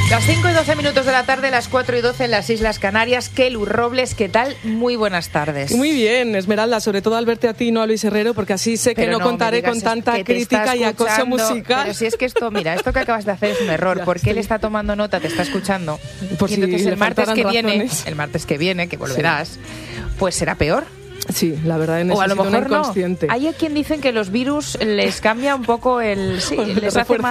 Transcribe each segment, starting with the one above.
Las 5 y 12 minutos de la tarde, las 4 y 12 en las Islas Canarias. Kelu Robles, ¿qué tal? Muy buenas tardes. Muy bien, Esmeralda, sobre todo al verte a ti y no a Luis Herrero, porque así sé que no contaré con tanta crítica y acoso musical. Pero si es que esto, mira, esto que acabas de hacer es un error, porque él está tomando nota, te está escuchando. Por y si entonces le faltaran razones. el martes que viene, que volverás, pues será peor. Sí, la verdad, o a lo mejor inconsciente. No. Hay quien dicen que los virus les cambia un poco les hace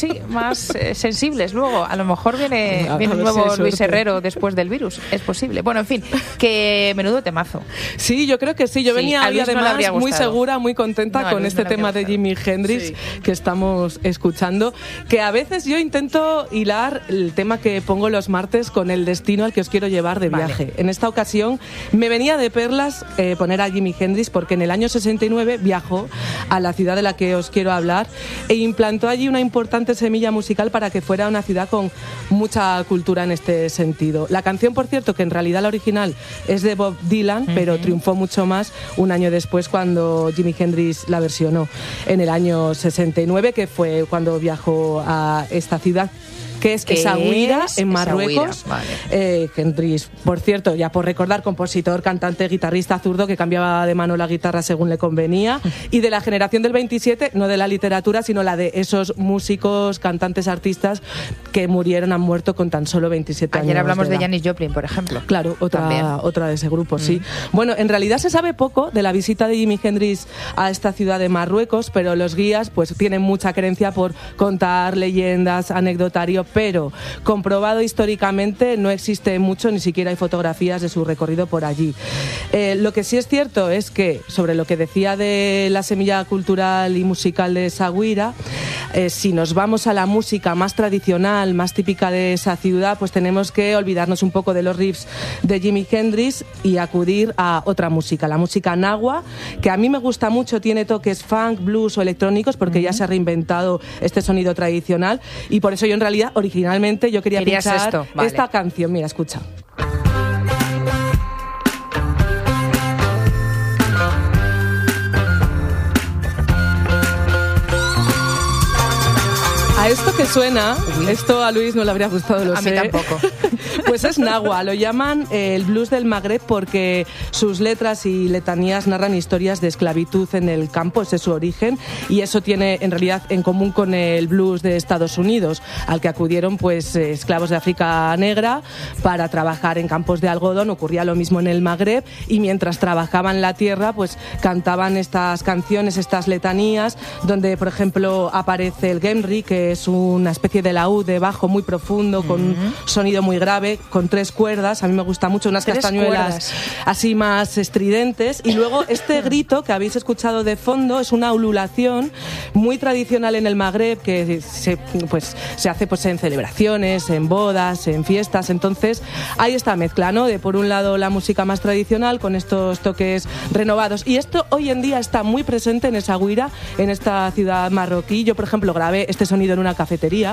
más sensibles. Luego, a lo mejor viene un nuevo Luis Herrero después del virus. Es posible. Bueno, en fin, que menudo temazo. Sí, yo creo que sí. Yo venía hoy además muy segura, muy contenta con este tema de Jimi Hendrix que estamos escuchando. Que a veces yo intento hilar el tema que pongo los martes con el destino al que os quiero llevar de viaje. En esta ocasión me venía de perlas poner a Jimi Hendrix, porque en el año 69 viajó a la ciudad de la que os quiero hablar e implantó allí una importante semilla musical para que fuera una ciudad con mucha cultura en este sentido. La canción, por cierto, que en realidad la original es de Bob Dylan, pero triunfó mucho más un año después cuando Jimi Hendrix la versionó en el año 69, que fue cuando viajó a esta ciudad, que es Essaouira, en Marruecos. Hendrix, por cierto, ya por recordar, compositor, cantante, guitarrista zurdo que cambiaba de mano la guitarra según le convenía, y de la generación del 27, no de la literatura, sino la de esos músicos, cantantes, artistas que han muerto con tan solo 27 años. Ayer hablamos de Janis Joplin, por ejemplo. Claro, otra de ese grupo, sí. Bueno, en realidad se sabe poco de la visita de Jimi Hendrix a esta ciudad de Marruecos, pero los guías pues tienen mucha creencia por contar leyendas, anecdotario, pero comprobado históricamente no existe mucho, ni siquiera hay fotografías de su recorrido por allí. Lo que sí es cierto es que, sobre lo que decía de la semilla cultural y musical de Essaouira, si nos vamos a la música más tradicional, más típica de esa ciudad, pues tenemos que olvidarnos un poco de los riffs de Jimi Hendrix y acudir a otra música, la música nahua, que a mí me gusta mucho, tiene toques funk, blues o electrónicos, porque ya se ha reinventado este sonido tradicional, y por eso yo en realidad originalmente yo quería pinchar esta canción. Mira, escucha. A esto que suena, esto a Luis no le habría gustado, lo sé. A mí tampoco. Pues es nahua, lo llaman el blues del Magreb porque sus letras y letanías narran historias de esclavitud en el campo, ese es su origen, y eso tiene en realidad en común con el blues de Estados Unidos, al que acudieron pues esclavos de África negra para trabajar en campos de algodón. Ocurría lo mismo en el Magreb, y mientras trabajaban la tierra pues cantaban estas canciones, estas letanías, donde por ejemplo aparece el gemri, que es una especie de laúd de bajo muy profundo, con un sonido muy grave, con 3 cuerdas. A mí me gusta mucho, unas castañuelas así más estridentes. Y luego este grito que habéis escuchado de fondo es una ululación muy tradicional en el Magreb, que se hace pues en celebraciones, en bodas, en fiestas. Entonces hay esta mezcla, ¿no? De por un lado la música más tradicional con estos toques renovados. Y esto hoy en día está muy presente en Essaouira, en esta ciudad marroquí. Yo, por ejemplo, grabé este sonido en una cafetería.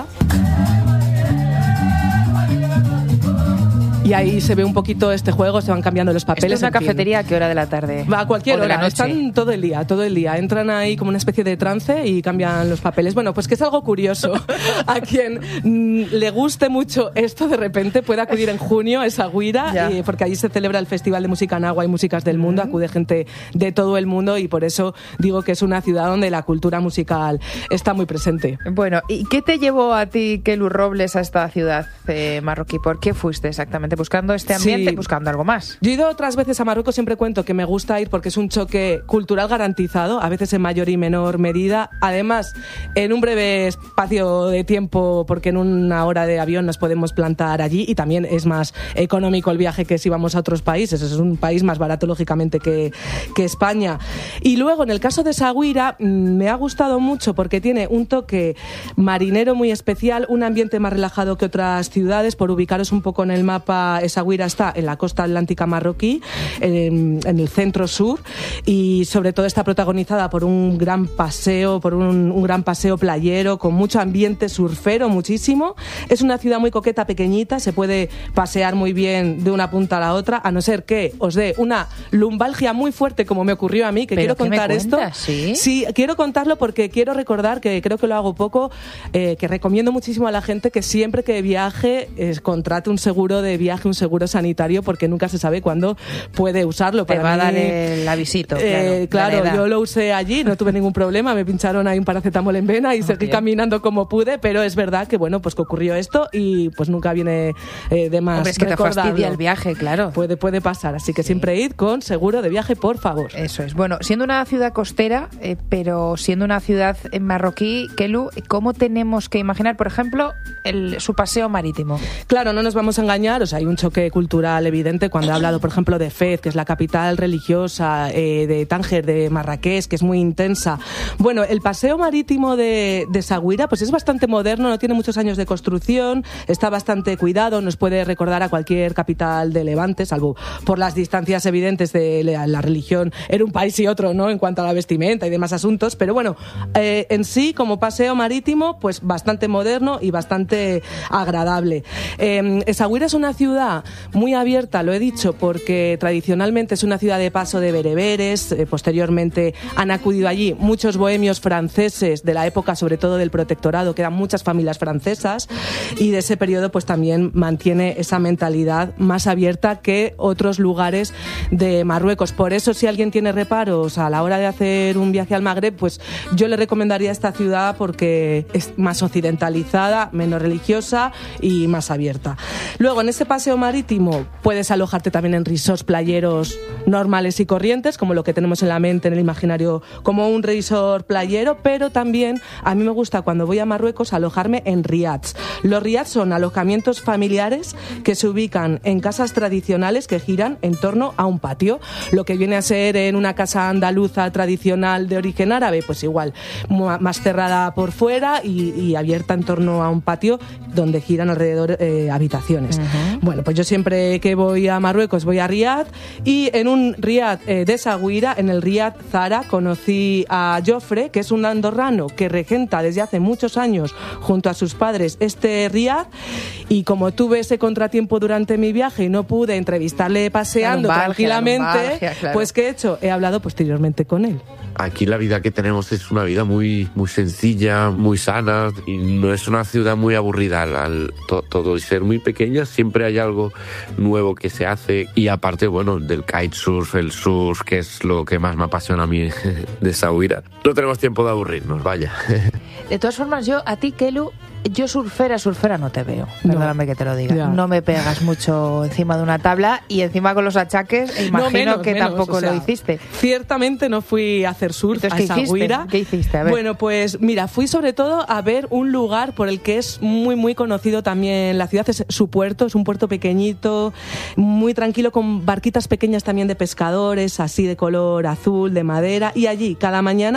Y ahí se ve un poquito este juego, se van cambiando los papeles. ¿Es una cafetería a qué hora de la tarde? Va a cualquier hora, están todo el día. Entran ahí como una especie de trance y cambian los papeles. Bueno, pues que es algo curioso. A quien le guste mucho esto, de repente puede acudir en junio a Essaouira, porque allí se celebra el Festival de Música Nahua y Músicas del Mundo. Acude gente de todo el mundo y por eso digo que es una ciudad donde la cultura musical está muy presente. Bueno, ¿y qué te llevó a ti, Kelu Robles, a esta ciudad marroquí? ¿Por qué fuiste exactamente? ¿Buscando este ambiente? ¿Buscando algo más? Yo he ido otras veces a Marruecos, siempre cuento que me gusta ir porque es un choque cultural garantizado, a veces en mayor y menor medida. Además, en un breve espacio de tiempo, porque en una hora de avión nos podemos plantar allí, y también es más económico el viaje que si vamos a otros países. Es un país más barato, lógicamente, que España. Y luego, en el caso de Essaouira, me ha gustado mucho porque tiene un toque marinero muy especial, un ambiente más relajado que otras ciudades. Por ubicaros un poco en el mapa, Essaouira está en la costa atlántica marroquí, en el centro sur, y sobre todo está protagonizada por un gran paseo, playero, con mucho ambiente surfero, muchísimo. Es una ciudad muy coqueta, pequeñita, se puede pasear muy bien de una punta a la otra, a no ser que os dé una lumbalgia muy fuerte, como me ocurrió a mí, que quiero contar esto. Sí, quiero contarlo porque quiero recordar, que creo que lo hago poco, que recomiendo muchísimo a la gente que siempre que viaje contrate un seguro de viaje, un seguro sanitario, porque nunca se sabe cuándo puede usarlo. Te va a dar el avisito. Claro, yo lo usé allí, no tuve ningún problema, me pincharon ahí un paracetamol en vena y seguí caminando como pude, pero es verdad que bueno, pues que ocurrió esto y pues nunca viene de más. Hombre, es que te fastidia el viaje, claro. Puede pasar, así que siempre id con seguro de viaje, por favor. Eso es. Bueno, siendo una ciudad costera, pero siendo una ciudad marroquí, Kelu, ¿cómo tenemos que imaginar, por ejemplo, su paseo marítimo? Claro, no nos vamos a engañar, o sea, hay un choque cultural evidente cuando he hablado, por ejemplo, de Fez, que es la capital religiosa, de Tánger, de Marrakech, que es muy intensa. Bueno, el paseo marítimo de Essaouira pues es bastante moderno, no tiene muchos años de construcción, está bastante cuidado, nos puede recordar a cualquier capital de Levante, salvo por las distancias evidentes de la religión, era un país y otro, ¿no?, en cuanto a la vestimenta y demás asuntos, pero bueno, en sí, como paseo marítimo, pues bastante moderno y bastante agradable. Essaouira es una ciudad muy abierta, lo he dicho, porque tradicionalmente es una ciudad de paso de bereberes, posteriormente han acudido allí muchos bohemios franceses de la época, sobre todo del protectorado, que eran muchas familias francesas, y de ese periodo pues también mantiene esa mentalidad más abierta que otros lugares de Marruecos. Por eso, si alguien tiene reparos a la hora de hacer un viaje al Magreb, pues yo le recomendaría esta ciudad porque es más occidentalizada, menos religiosa y más abierta. Luego, en ese paseo marítimo puedes alojarte también en resorts playeros normales y corrientes, como lo que tenemos en la mente, en el imaginario, como un resort playero, pero también a mí me gusta, cuando voy a Marruecos, alojarme en riads. Los riads son alojamientos familiares que se ubican en casas tradicionales que giran en torno a un patio. Lo que viene a ser en una casa andaluza tradicional de origen árabe, pues igual, más cerrada por fuera y abierta en torno a un patio donde giran alrededor habitaciones. Uh-huh. Bueno, pues yo siempre que voy a Marruecos voy a Riad, y en un Riad de Essaouira, en el Riad Zara, conocí a Jofre, que es un andorrano que regenta desde hace muchos años junto a sus padres este Riad, y como tuve ese contratiempo durante mi viaje y no pude entrevistarle paseando tranquilamente, claro. Pues ¿qué he hecho? He hablado posteriormente con él. Aquí la vida que tenemos es una vida muy, muy sencilla, muy sana, y no es una ciudad muy aburrida. Al todo y ser muy pequeña, siempre hay algo nuevo que se hace, y aparte, bueno, del kitesurf, el surf, que es lo que más me apasiona a mí de Essaouira. No tenemos tiempo de aburrirnos, vaya. De todas formas, yo a ti, Kelu, yo surfera no te veo, perdóname que te lo diga. Ya. No me pegas mucho encima de una tabla, y encima con los achaques, imagino que tampoco lo hiciste. Ciertamente no fui a hacer surf. Entonces, a Essaouira. ¿Qué hiciste? A ver. Bueno, pues mira, fui sobre todo a ver un lugar por el que es muy, muy conocido también la ciudad, es su puerto, es un puerto pequeñito, muy tranquilo, con barquitas pequeñas también de pescadores, así de color azul, de madera, y allí cada mañana